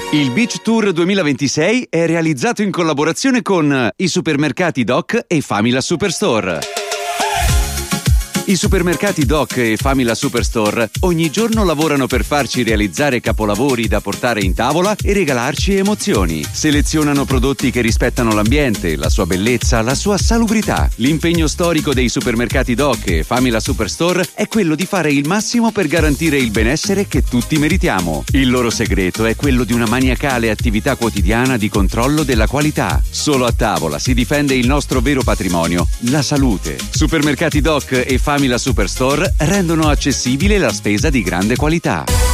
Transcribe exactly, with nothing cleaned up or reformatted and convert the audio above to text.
Il Beach Tour duemilaventisei è realizzato in collaborazione con i supermercati Doc e Famila Superstore. I supermercati Doc e Famila Superstore ogni giorno lavorano per farci realizzare capolavori da portare in tavola e regalarci emozioni. Selezionano prodotti che rispettano l'ambiente, la sua bellezza, la sua salubrità. L'impegno storico dei supermercati Doc e Famila Superstore è quello di fare il massimo per garantire il benessere che tutti meritiamo. Il loro segreto è quello di una maniacale attività quotidiana di controllo della qualità. Solo a tavola si difende il nostro vero patrimonio, la salute. Supermercati Doc e Famila Superstore rendono accessibile la spesa di grande qualità.